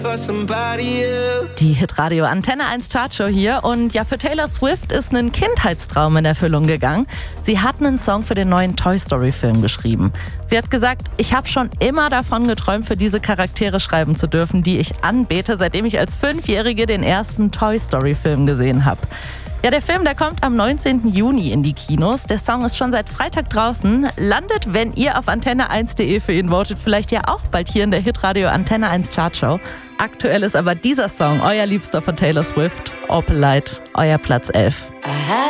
Die Hitradio Antenne 1 Chartshow hier. Und ja, für Taylor Swift ist ein Kindheitstraum in Erfüllung gegangen. Sie hat einen Song für den neuen Toy Story Film geschrieben. Sie hat gesagt, ich habe schon immer davon geträumt, für diese Charaktere schreiben zu dürfen, die ich anbete, seitdem ich als 5-Jährige den ersten Toy Story Film gesehen habe. Ja, der Film, der kommt am 19. Juni in die Kinos. Der Song ist schon seit Freitag draußen. Landet, wenn ihr auf antenne1.de für ihn votet, vielleicht ja auch bald hier in der Hitradio Antenne 1 Chartshow. Aktuell ist aber dieser Song, euer Liebster von Taylor Swift, Opalite, euer Platz 11.